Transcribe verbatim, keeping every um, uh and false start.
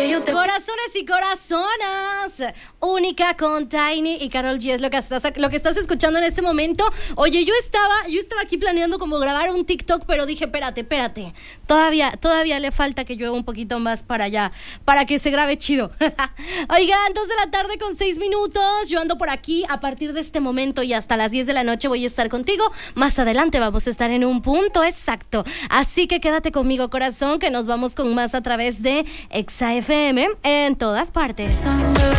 Corazones y corazonas, única con Tiny y Karol G es lo que estás lo que estás escuchando en este momento. Oye, yo estaba yo estaba aquí planeando como grabar un TikTok, pero dije, espérate, espérate. Todavía todavía le falta que llueva un poquito más para allá, para que se grabe chido. Oigan, dos de la tarde con seis minutos. Yo ando por aquí a partir de este momento y hasta las diez de la noche voy a estar contigo. Más adelante vamos a estar en un punto exacto. Así que quédate conmigo, corazón, que nos vamos con más a través de Exa F M en todas partes.